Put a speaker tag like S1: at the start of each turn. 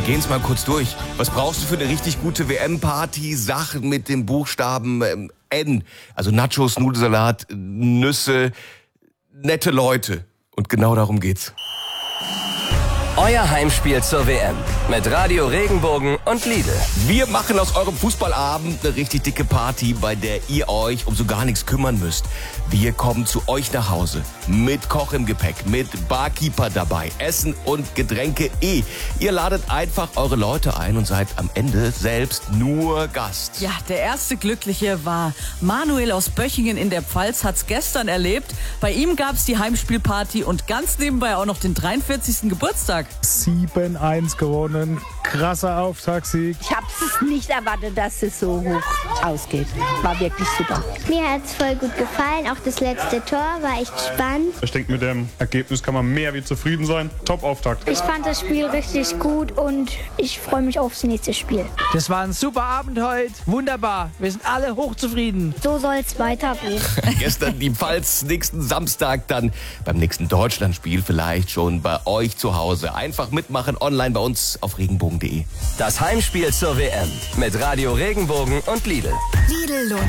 S1: gehen's mal kurz durch. Was brauchst du für eine richtig gute WM-Party? Sachen mit dem Buchstaben N. Also Nachos, Nudelsalat, Nüsse, nette Leute. Und genau darum geht's.
S2: Euer Heimspiel zur WM mit Radio Regenbogen und Lidl.
S1: Wir machen aus eurem Fußballabend eine richtig dicke Party, bei der ihr euch um so gar nichts kümmern müsst. Wir kommen zu euch nach Hause mit Koch im Gepäck, mit Barkeeper dabei, Essen und Getränke Ihr ladet einfach eure Leute ein und seid am Ende selbst nur Gast.
S3: Ja, der erste Glückliche war Manuel aus Böchingen in der Pfalz, hat's gestern erlebt. Bei ihm gab's die Heimspielparty und ganz nebenbei auch noch den 43. Geburtstag.
S4: 7-1 gewonnen. Krasser Auftaktsieg.
S5: Ich habe es nicht erwartet, dass es so hoch ausgeht. War wirklich super.
S6: Mir hat es voll gut gefallen. Auch das letzte Tor war echt spannend.
S7: Ich denke, mit dem Ergebnis kann man mehr wie zufrieden sein. Top-Auftakt.
S6: Ich fand das Spiel richtig gut und ich freue mich aufs nächste Spiel.
S8: Das war ein super Abend heute. Wunderbar. Wir sind alle hochzufrieden.
S6: So soll es weitergehen.
S1: Gestern die Pfalz, nächsten Samstag dann beim nächsten Deutschlandspiel vielleicht schon bei euch zu Hause. Einfach mitmachen online bei uns auf regenbogen.de.
S2: Das Heimspiel zur WM mit Radio Regenbogen und Lidl.
S9: Lidl